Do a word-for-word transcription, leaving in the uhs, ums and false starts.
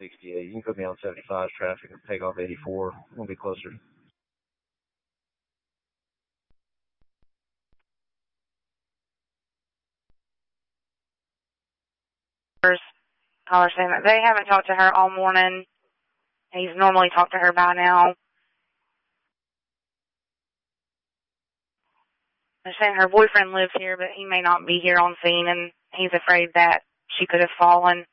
sixty-eight. You can put me on seventy-five traffic and take off eighty-four. I'm going to be closer. Caller saying that they haven't talked to her all morning. He's normally talked to her by now. They're saying her boyfriend lives here, but he may not be here on scene, and he's afraid that she could have fallen.